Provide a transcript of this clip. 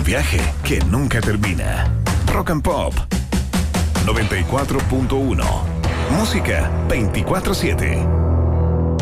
viaje que nunca termina. Rock and Pop 94.1. Música 24/7.